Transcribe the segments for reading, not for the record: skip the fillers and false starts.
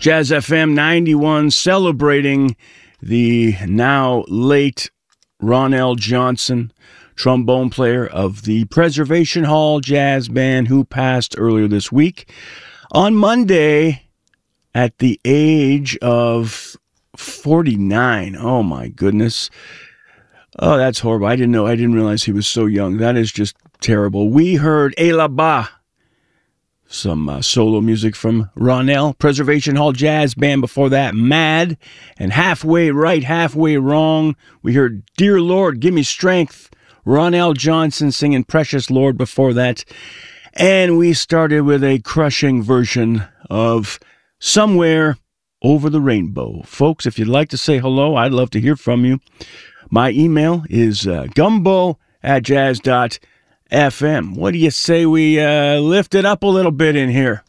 Jazz FM 91 celebrating the now late Ronell Johnson, trombone player of the Preservation Hall Jazz Band, who passed earlier this week on Monday at the age of 49. Oh my goodness. Oh, that's horrible. I didn't realize he was so young. That is just terrible. We heard Et là-bas, some solo music from Ronell, Preservation Hall Jazz Band. Before that, Mad, and Halfway Right, Halfway Wrong. We heard Dear Lord, Give Me Strength, Ronell Johnson singing Precious Lord before that. And we started with a crushing version of Somewhere Over the Rainbow. Folks, if you'd like to say hello, I'd love to hear from you. My email is gumbo@jazz.fm. What do you say we lift it up a little bit in here?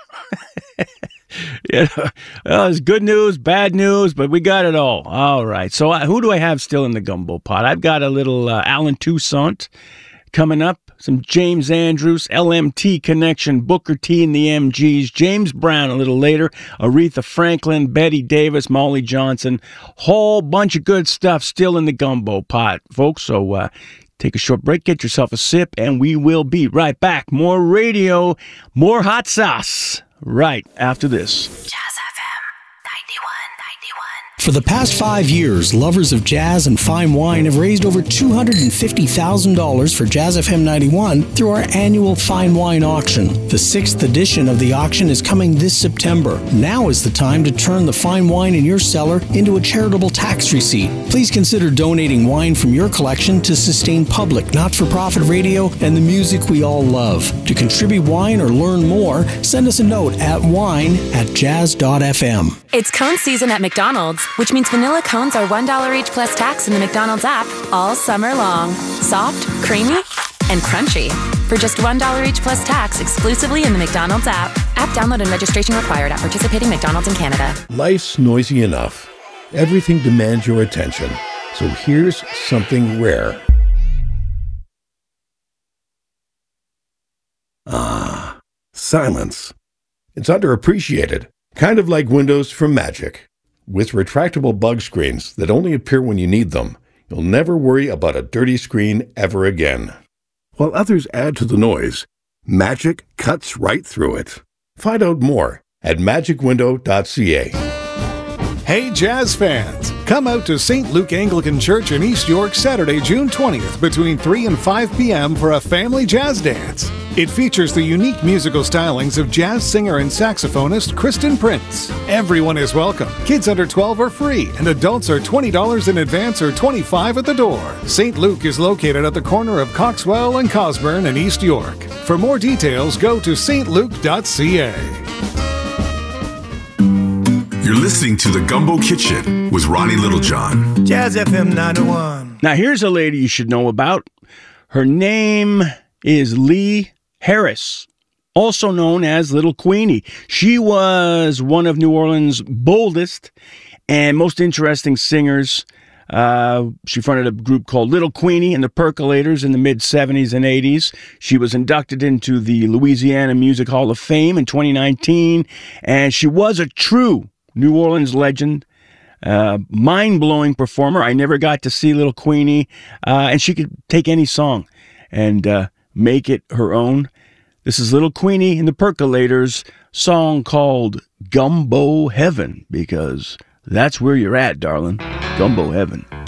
Well, it's good news, bad news, but we got it all. All right. So who do I have still in the gumbo pot? I've got a little Alan Toussaint coming up, some James Andrews, LMT Connection, Booker T and the MGs, James Brown a little later, Aretha Franklin, Betty Davis, Molly Johnson, whole bunch of good stuff still in the gumbo pot, folks. So take a short break, get yourself a sip, and we will be right back. More radio, more hot sauce, right after this. Jazz FM 91. For the past 5 years, lovers of jazz and fine wine have raised over $250,000 for Jazz FM 91 through our annual fine wine auction. The 6th edition of the auction is coming this September. Now is the time to turn the fine wine in your cellar into a charitable tax receipt. Please consider donating wine from your collection to sustain public, not-for-profit radio and the music we all love. To contribute wine or learn more, send us a note at wine@jazz.fm. It's cone season at McDonald's, which means vanilla cones are $1 each plus tax in the McDonald's app all summer long. Soft, creamy, and crunchy. For just $1 each plus tax exclusively in the McDonald's app. App download and registration required at participating McDonald's in Canada. Life's noisy enough. Everything demands your attention. So here's something rare. Silence. It's underappreciated. Kind of like Windows from Magic. With retractable bug screens that only appear when you need them, you'll never worry about a dirty screen ever again. While others add to the noise, Magic cuts right through it. Find out more at magicwindow.ca. Hey Jazz fans, come out to St. Luke Anglican Church in East York Saturday, June 20th between 3 and 5 p.m. for a family jazz dance. It features the unique musical stylings of jazz singer and saxophonist Kristen Prince. Everyone is welcome. Kids under 12 are free, and adults are $20 in advance or $25 at the door. St. Luke is located at the corner of Coxwell and Cosburn in East York. For more details, go to stluke.ca. You're listening to The Gumbo Kitchen with Ronnie Littlejohn. Jazz FM 91. Now, here's a lady you should know about. Her name is Lee Harris, also known as Little Queenie. She was one of New Orleans' boldest and most interesting singers. She fronted a group called Little Queenie and the Percolators in the mid-70s and 80s. She was inducted into the Louisiana Music Hall of Fame in 2019, and she was a true New Orleans legend, mind-blowing performer. I never got to see Little Queenie, and she could take any song and make it her own. This is Little Queenie and the Percolators, song called Gumbo Heaven, because that's where you're at, darling. Gumbo Heaven.